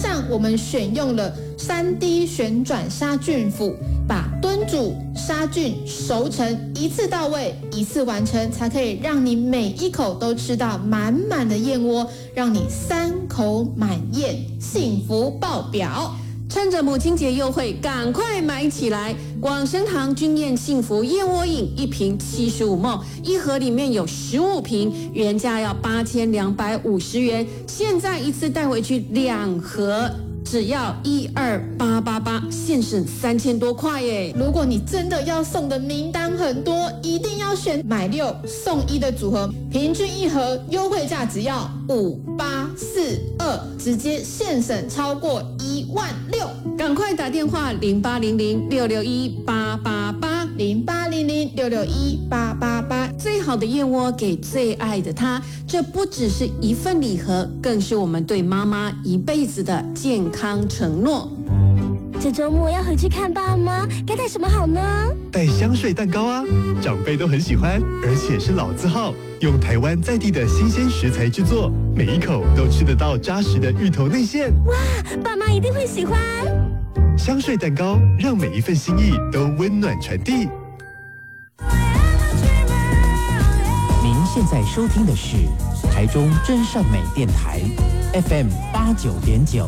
上我们选用了3D 旋转杀菌釜，把炖煮、杀菌、熟成一次到位，一次完成，才可以让你每一口都吃到满满的燕窝，让你3口满宴，幸福爆表。 趁着母亲节优惠，赶快买起来！广生堂君宴幸福燕窝饮1瓶75ml，一盒里面有15瓶，原价要8250元，现在一次带回去2盒。只要12888，现省3000多块耶！ 如果你真的要送的名单很多，一定要选买6送1的组合，平均一盒优惠价只要5842，直接现省超过16000。 赶快打电话0800661888，0800661888，最好的燕窝给最爱的他。这不只是一份礼盒，更是我们对妈妈一辈子的健康承诺。 这周末要回去看爸妈，该带什么好呢？ 带香水蛋糕啊，长辈都很喜欢，而且是老字号，用台湾在地的新鲜食材制作，每一口都吃得到扎实的芋头内馅。 哇，爸妈一定会喜欢。 香水蛋糕让每一份心意都温暖传递。 您现在收听的是台中真善美电台 FM 89.9。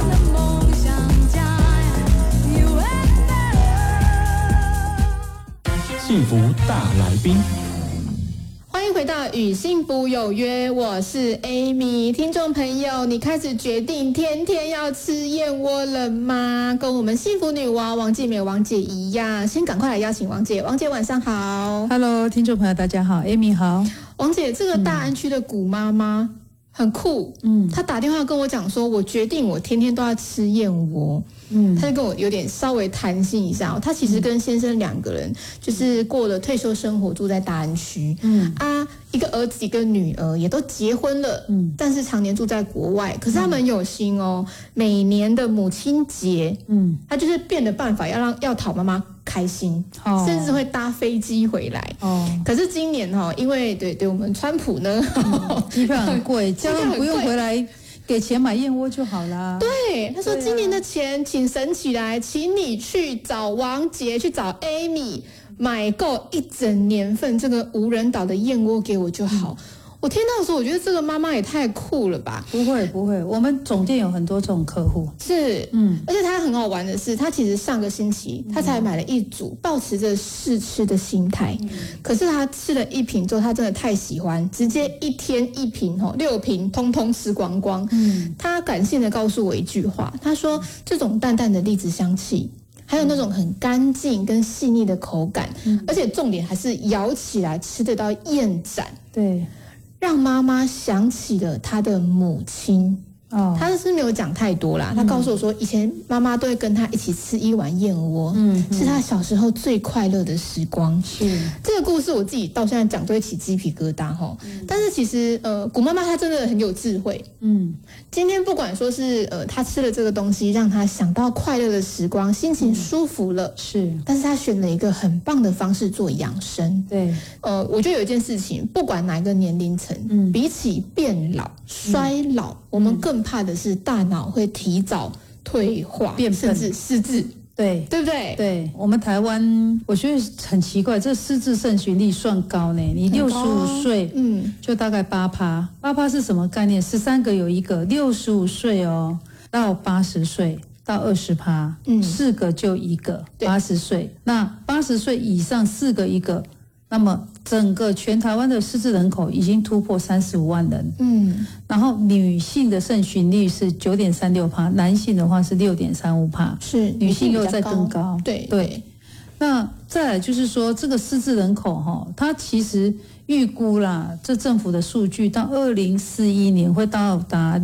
幸福大来宾， 欢迎回到与幸福有约，我是 Amy。听众朋友，你开始决定天天要吃燕窝了吗？跟我们幸福女王王季美王姐一样，先赶快来邀请王姐。王姐晚上好。 Hello， 听众朋友大家好， Amy 好。 王姐，这个大安区的古妈妈很酷，她打电话跟我讲说，我决定我天天都要吃燕窝。她就跟我有点稍微谈心一下，她其实跟先生2个人就是过了退休生活，住在大安区。一个儿子一个女儿也都结婚了，但是常年住在国外。可是他们很有心哦，每年的母亲节，他就是变的办法要讨妈妈开心，甚至会搭飞机回来。可是今年因为对我们川普呢， 机票很贵，这样不用回来给钱买燕窝就好啦。 对，他说今年的钱请省起来，请你去找王杰，去找 Amy， 买够1整年份这个无人岛的燕窝给我就好。我听到的时候，我觉得这个妈妈也太酷了吧！ 不会，我们总店有很多这种客户。 是，而且她很好玩的是，她其实上个星期她才买了1组，抱持着试吃的心态。可是她吃了1瓶之后，她真的太喜欢，直接1天1瓶6瓶通通吃光光。她感性的告诉我一句话，她说这种淡淡的栗子香气，还有那种很干净跟细腻的口感，而且重点还是咬起来吃得到燕盏。 对。 让妈妈想起了她的母亲。她是没有讲太多啦，她告诉我说，以前妈妈都会跟她一起吃1碗燕窝，是她小时候最快乐的时光。是这个故事，我自己到现在讲都会起鸡皮疙瘩哈。但是其实古妈妈她真的很有智慧。今天不管说是她吃了这个东西，让她想到快乐的时光，心情舒服了，是。但是她选了一个很棒的方式做养生。对，我觉得有一件事情，不管哪一个年龄层，比起变老、衰老，我们更怕的是大脑会提早退化，甚至失智。对，对不对？ 对，我们台湾我觉得很奇怪，这失智盛行率算高呢。你65岁，就大概8%，8%是什么概念？13个有1个，65岁到80岁到20%，4个就1个，80岁。那80岁以上4个1个。那么整个全台湾的失智人口已经突破35万人，然后女性的盛行率是9.36%，男性的话是6.35%，是女性又再更高。对。那再来就是说，这个失智人口它其实预估啦，这政府的数据到2041年会到达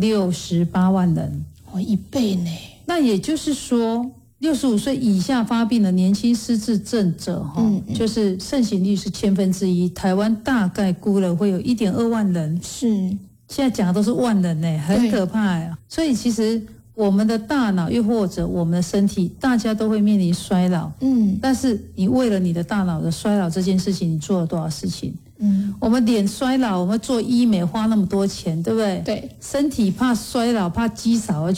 68万人 ，1倍呢。 那也就是说。65岁以下发病的年轻失智症者，就是盛行率是1/1000，台湾大概估了会有1.2万人。是，现在讲的都是万人呢，很可怕呀。所以其实我们的大脑又或者我们的身体，大家都会面临衰老。但是你为了你的大脑的衰老这件事情，你做了多少事情？我们脸衰老，我们做医美花那么多钱，对不对？对，身体怕衰老，怕肌少而去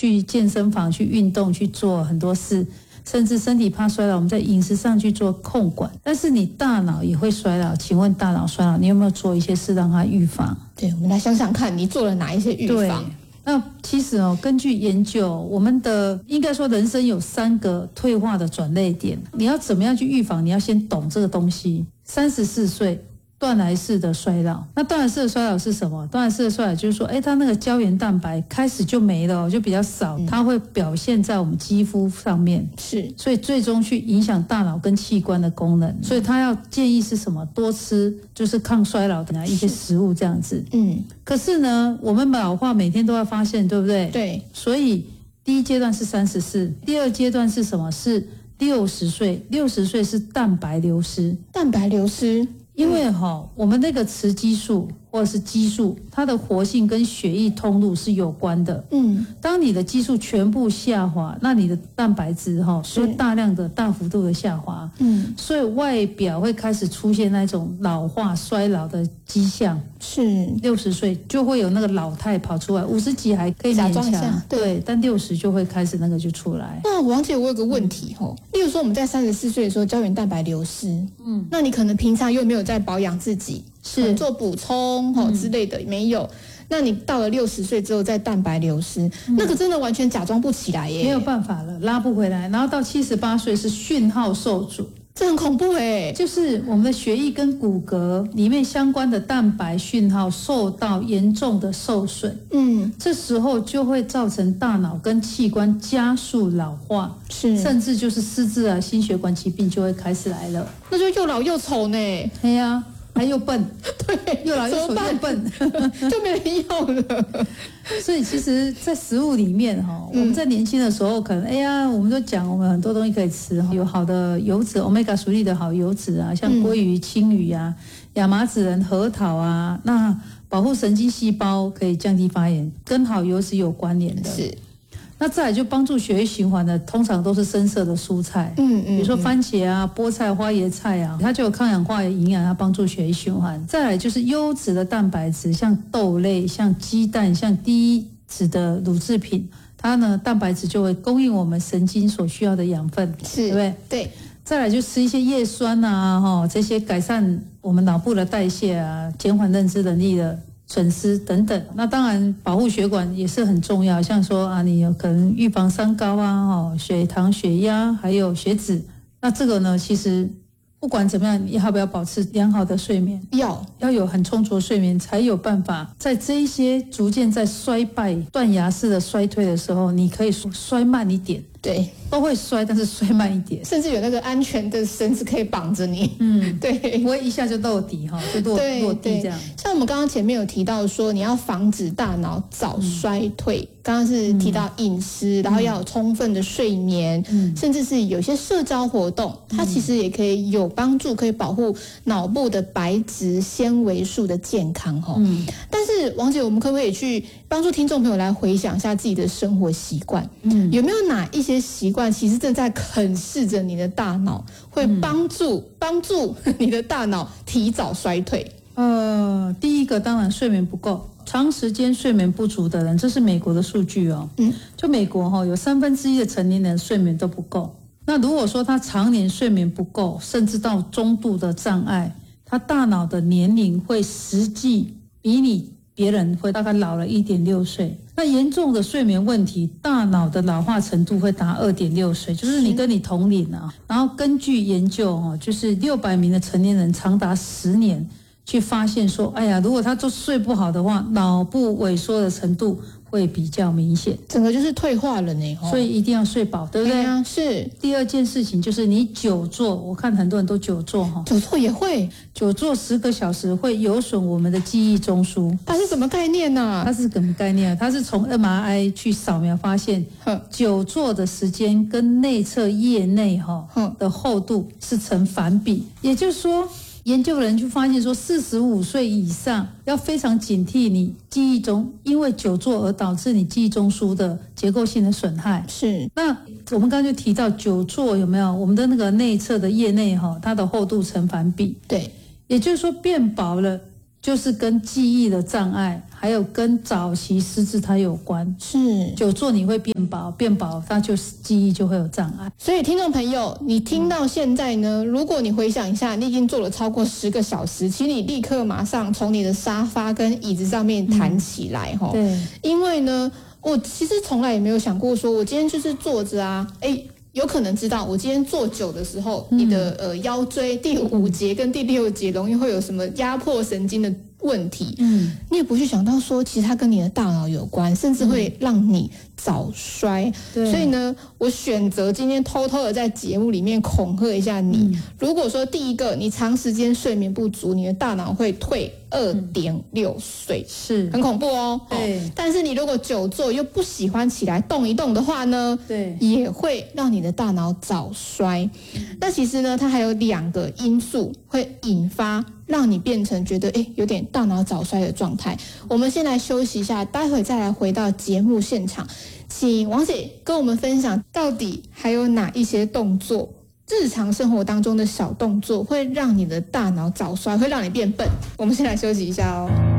去健身房去运动去做很多事，甚至身体怕衰老，我们在饮食上去做控管。但是你大脑也会衰老，请问大脑衰老你有没有做一些事让它预防？ 对，我们来想想看，你做了哪一些预防？ 那其实根据研究，我们的应该说人生有3个退化的转捩点，你要怎么样去预防？你要先懂这个东西。34岁。断崖式的衰老，那断崖式的衰老是什么？断崖式的衰老就是说，它那个胶原蛋白开始就没了，就比较少，它会表现在我们肌肤上面， 是， 所以最终去影响大脑跟器官的功能。所以他要建议是什么？多吃就是抗衰老的一些食物这样子。可是呢，我们老化每天都要发现，对不对？ 对。 所以第一阶段是34，第二阶段是什么？是60岁。60岁是蛋白流失。 蛋白流失。 因为我们那个雌激素或者是激素，它的活性跟血液通路是有关的。当你的激素全部下滑，那你的蛋白质就大量的大幅度的下滑。所以外表会开始出现那种老化衰老的迹象。 是 60岁就会有那个老态跑出来，50几还可以勉强，对，但60就会开始那个就出来。 那王姐，我有个问题例如说我们在34岁的时候胶原蛋白流失，那你可能平常又没有在保养自己，是做补充之类的没有，那你到了60岁之后再蛋白流失，那个真的完全假装不起来耶， 没有办法了，拉不回来。然后到78岁是讯号受阻。 这很恐怖就是我们的血液跟骨骼里面相关的蛋白讯号受到严重的受损。这时候就会造成大脑跟器官加速老化，甚至就是失智啊、心血管疾病就会开始来了。 那就又老又丑呢。 对呀。还又笨， 对， 又老又丑又笨， 就没人要了。 所以其实，在食物里面我们在年轻的时候，可能我们都讲我们很多东西可以吃，有好的油脂 ，omega 属力的好油脂啊，像鲑鱼、青鱼啊、亚麻籽仁、核桃啊，那保护神经细胞，可以降低发炎，跟好油脂有关联的。 是。 那再来就帮助血液循环的，通常都是深色的蔬菜，比如说番茄啊、菠菜、花椰菜啊，它就有抗氧化的营养，它帮助血液循环。再来就是优质的蛋白质，像豆类、像鸡蛋、像低脂的乳制品，它呢蛋白质就会供应我们神经所需要的养分，对不对？ 对。 再来就吃一些叶酸啊，这些改善我们脑部的代谢啊，减缓认知能力的损失等等。那当然保护血管也是很重要，像说你有可能预防三高啊，血糖、血压还有血脂。那这个呢，其实不管怎么样，你要不要保持良好的睡眠？要有很充足的睡眠，才有办法在这一些逐渐在衰败、断崖式的衰退的时候，你可以衰慢一点。 对， 都会摔，但是摔慢一点， 甚至有那个安全的绳子可以绑着你。对， 不会一下就落底就落地这样。 像我们刚刚前面有提到说，你要防止大脑早衰退，刚刚是提到饮食，然后要有充分的睡眠，甚至是有些社交活动，它其实也可以有帮助，可以保护脑部的白质纤维素的健康。但是王姐，我们可不可以去帮助听众朋友来回想一下自己的生活习惯？有没有哪一些习惯其实正在啃噬着你的大脑，会帮助你的大脑提早衰退？ 第一个当然睡眠不够，长时间睡眠不足的人，这是美国的数据就美国有1/3的成年人睡眠都不够。那如果说他常年睡眠不够，甚至到中度的障碍，他大脑的年龄会实际比别人会大概老了1.6岁。那严重的睡眠问题，大脑的老化程度会达2.6岁，就是你跟你同龄啊。然后根据研究就是600名的成年人长达10年，去发现说，如果他都睡不好的话，脑部萎缩的程度会比较明显， 整个就是退化了呢。 所以一定要睡饱，对不对？ 是。 第二件事情就是你久坐，我看很多人都久坐久坐也会， 久坐10个小时会有损我们的记忆中枢。 它是什么概念呢？ 它是什么概念？它是从 MRI 去扫描发现，久坐的时间跟内侧叶内的厚度是成反比，也就是说。研究人就发现说，45岁以上要非常警惕你记忆中因为久坐而导致你记忆中枢的结构性的损害。 是。 那我们刚刚就提到久坐有没有？我们的那个内侧的叶内它的厚度成反比。 对。 也就是说变薄了， 就是跟记忆的障碍，还有跟早期失智它有关。 是久坐你会变薄，变薄它就是记忆就会有障碍。 所以听众朋友，你听到现在呢，如果你回想一下，你已经坐了超过10个小时，请你立刻马上从你的沙发跟椅子上面弹起来齁。 对， 因为呢，我其实从来也没有想过说，我今天就是坐着啊，有可能知道我今天坐久的时候，你的腰椎第5节跟第6节容易会有什么压迫神经的问题，你也不去想到说，其实它跟你的大脑有关，甚至会让你早衰。所以呢，我选择今天偷偷的在节目里面恐吓一下你。如果说第一个，你长时间睡眠不足，你的大脑会退2.6岁， 是很恐怖哦。 对， 但是你如果久坐又不喜欢起来动一动的话呢， 对， 也会让你的大脑早衰。那其实呢，它还有2个因素会引发让你变成觉得有点大脑早衰的状态。我们先来休息一下，待会再来回到节目现场，请王姐跟我们分享到底还有哪一些动作，日常生活当中的小动作会让你的大脑早衰，会让你变笨。我们先来休息一下哦。